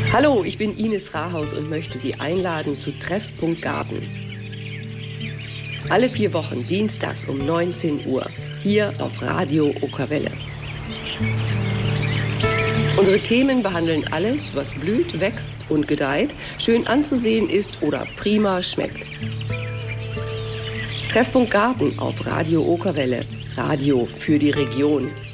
Hallo, ich bin Ines Rahaus und möchte Sie einladen zu Treffpunkt Garten. Alle 4 Wochen, dienstags um 19 Uhr, hier auf Radio Okerwelle. Unsere Themen behandeln alles, was blüht, wächst und gedeiht, schön anzusehen ist oder prima schmeckt. Treffpunkt Garten auf Radio Okerwelle, Radio für die Region.